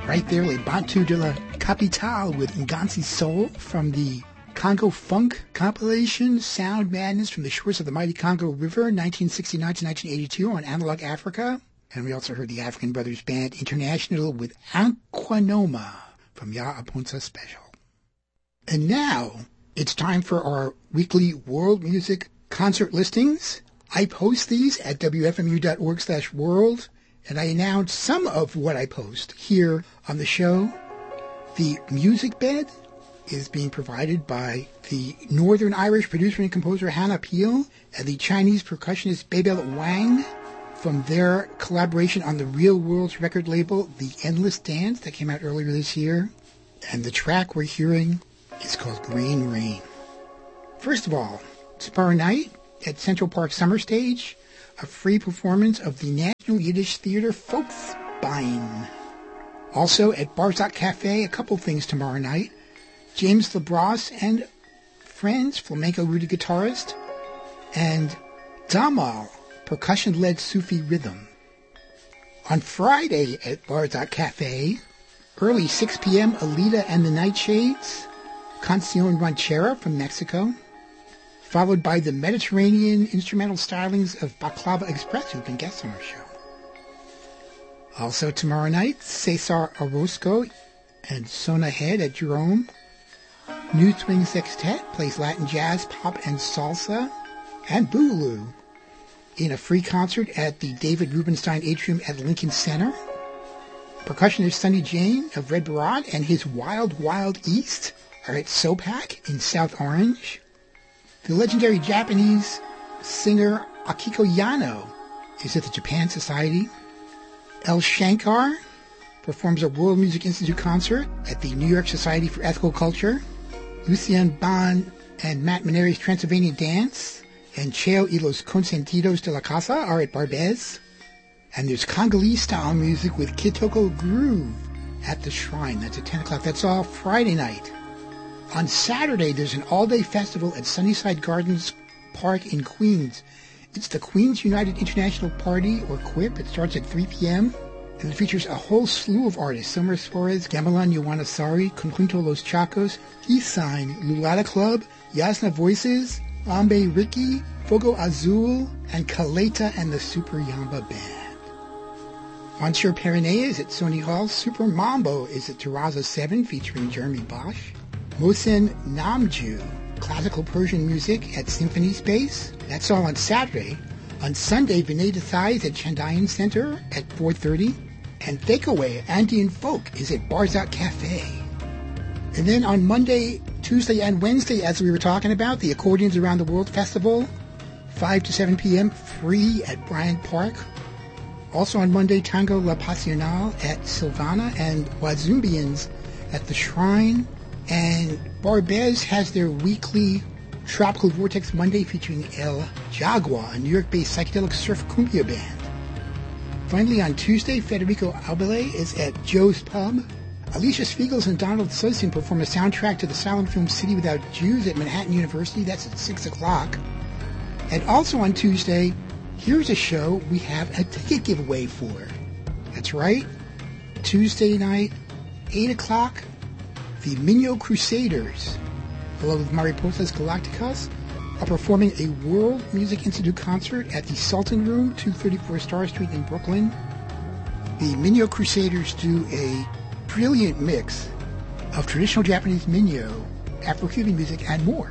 Right there, Le Bantu de la Capitale with Ngansi Soul from the Congo Funk compilation, Sound Madness from the Shores of the Mighty Congo River, 1969 to 1982 on Analog Africa. And we also heard the African Brothers Band International with Anquanoma from Ya Aponsa Special. And now, it's time for our weekly world music concert listings. I post these at wfmu.org/world, and I announce some of what I post here on the show. The music bed is being provided by the Northern Irish producer and composer Hannah Peel and the Chinese percussionist Bebel Wang from their collaboration on the Real World's record label, The Endless Dance, that came out earlier this year. And the track we're hearing is called Green Rain. First of all, tomorrow night at Central Park Summer Stage, a free performance of the National Yiddish Theater Volksbein. Also at Barzak Cafe, a couple things tomorrow night. James Labrosse and friends, flamenco Rudy guitarist, and Damal, percussion-led Sufi rhythm. On Friday at Barzak Cafe, early 6 p.m., Alita and the Nightshades, Canción Ranchera from Mexico, followed by the Mediterranean instrumental stylings of Baklava Express, who've been guests on our show. Also tomorrow night, Cesar Orozco and Sona Head at Jerome. New Swing Sextet plays Latin jazz, pop, and salsa. And Boogaloo in a free concert at the David Rubenstein Atrium at Lincoln Center. Percussionist Sonny Jane of Red Barat and his Wild Wild East are at SOPAC in South Orange. The legendary Japanese singer Akiko Yano is at the Japan Society. El Shankar performs a World Music Institute concert at the New York Society for Ethical Culture. Lucien Bond and Matt Maneri's Transylvania Dance and Cheo y los Consentidos de la Casa are at Barbez. And there's Congolese-style music with Kitoko Groove at the Shrine. That's at 10 o'clock. That's all Friday night. On Saturday, there's an all-day festival at Sunnyside Gardens Park in Queens. It's the Queens United International Party, or QUIP. It starts at 3 p.m. and it features a whole slew of artists. Summer Suarez, Gamelan Yowanasari, Conjunto Los Chacos, Hesign, Lulata Club, Yasna Voices, Ambe Ricky, Fogo Azul, and Caleta and the Super Yamba Band. Monsieur Perinet is at Sony Hall. Super Mambo is at Terraza 7 featuring Jeremy Bosch. Mohsen Namju, classical Persian music at Symphony Space. That's all on Saturday. On Sunday, Vinay Desai is at Chandayan Center at 4:30. And Takeaway, Andean Folk, is at Barzak Cafe. And then on Monday, Tuesday, and Wednesday, as we were talking about, the Accordions Around the World Festival, 5 to 7 p.m., free at Bryant Park. Also on Monday, Tango La Pasional at Silvana and Wazumbians at the Shrine. And Barbez has their weekly Tropical Vortex Monday featuring El Jaguar, a New York-based psychedelic surf cumbia band. Finally, on Tuesday, Federico Albele is at Joe's Pub. Alicia Spiegels and Donald Susin perform a soundtrack to the silent film City Without Jews at Manhattan University. That's at 6 o'clock. And also on Tuesday, here's a show we have a ticket giveaway for. That's right. Tuesday night, 8 o'clock, the Minho Crusaders, along with Mariposas Galacticas, are performing a World Music Institute concert at the Sultan Room, 234 Star Street in Brooklyn. The Minho Crusaders do a brilliant mix of traditional Japanese minyo, Afro-Cuban music, and more.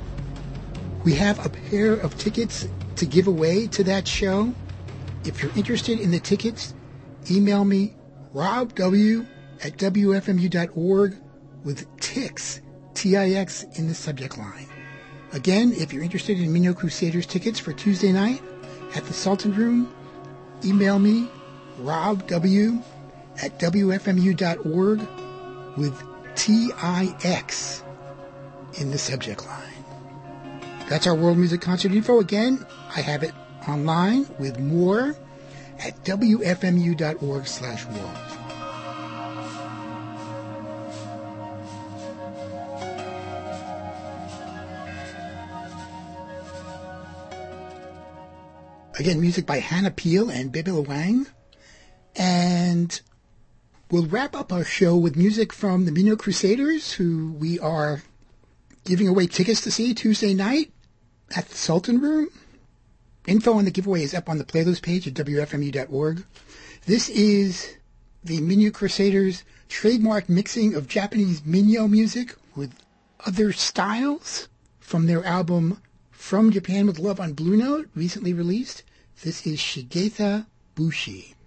We have a pair of tickets to give away to that show. If you're interested in the tickets, email me, robw@wfmu.org, with TIX, T-I-X, in the subject line. Again, if you're interested in Minho Crusaders tickets for Tuesday night at the Sultan Room, email me, robw@wfmu.org, with TIX in the subject line. That's our World Music Concert info. Again, I have it online with more at wfmu.org/world. Again, music by Hannah Peel and Bebel Wang. And We'll wrap up our show with music from the Minyo Crusaders, who we are giving away tickets to see Tuesday night at the Sultan Room. Info on the giveaway is up on the playlist page at wfmu.org. This is the Minyo Crusaders' trademark mixing of Japanese minyo music with other styles from their album From Japan with Love on Blue Note, recently released. This is Shigeta Bushi.